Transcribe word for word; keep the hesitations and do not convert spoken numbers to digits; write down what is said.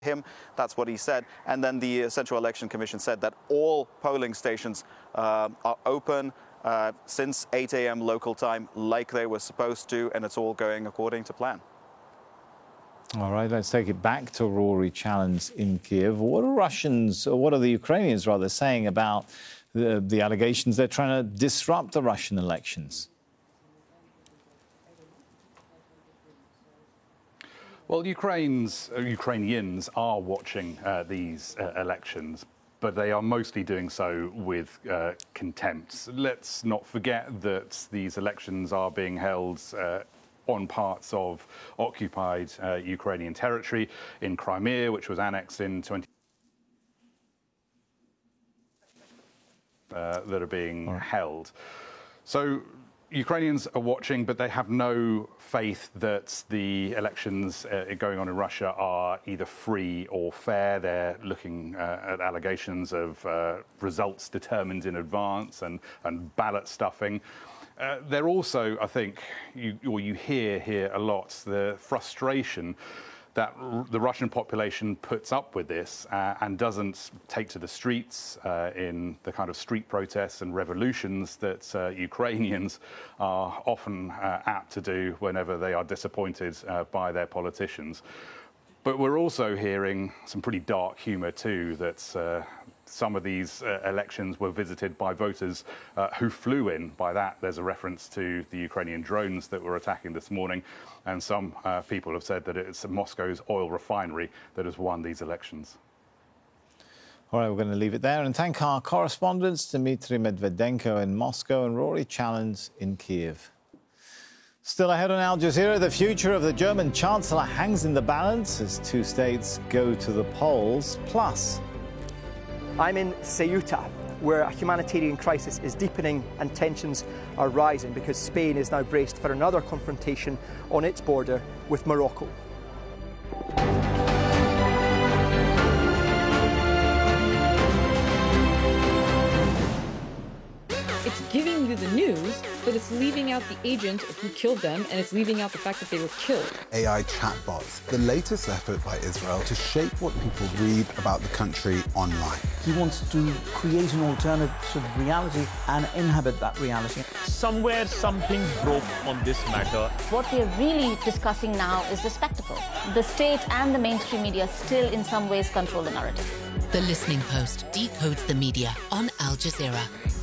him. That's what he said. And then the Central Election Commission said that all polling stations uh, are open uh, since eight a m local time, like they were supposed to, and it's all going according to plan. All right, let's take it back to Rory Challenge in Kiev. What are Russians, or what are the Ukrainians rather, saying about the, the allegations they're trying to disrupt the Russian elections? Well, Ukraine's, uh, Ukrainians are watching uh, these uh, elections, but they are mostly doing so with uh, contempt. Let's not forget that these elections are being held uh, on parts of occupied uh, Ukrainian territory in Crimea, which was annexed in twenty uh, that are being right. held. So Ukrainians are watching, but they have no faith that the elections uh, going on in Russia are either free or fair. They're looking uh, at allegations of uh, results determined in advance and, and ballot stuffing. Uh, they're also, I think, you, or you hear here a lot, the frustration that r the Russian population puts up with this uh, and doesn't take to the streets uh, in the kind of street protests and revolutions that uh, Ukrainians are often uh, apt to do whenever they are disappointed uh, by their politicians. But we're also hearing some pretty dark humour too, that uh, some of these uh, elections were visited by voters uh, who flew in. By that, there's a reference to the Ukrainian drones that were attacking this morning. And some uh, people have said that it's Moscow's oil refinery that has won these elections. All right, we're going to leave it there and thank our correspondents, Dmitry Medvedenko in Moscow and Rory Challenge in Kiev. Still ahead on Al Jazeera, the future of the German Chancellor hangs in the balance as two states go to the polls. Plus, I'm in Ceuta, where a humanitarian crisis is deepening and tensions are rising because Spain is now braced for another confrontation on its border with Morocco. It's giving you the news, but it's leaving out the agent who killed them, and it's leaving out the fact that they were killed. A I chatbots, the latest effort by Israel to shape what people read about the country online. He wants to create an alternative reality and inhabit that reality. Somewhere something broke on this matter. What we are really discussing now is the spectacle. The state and the mainstream media still in some ways control the narrative. The Listening Post decodes the media on Al Jazeera.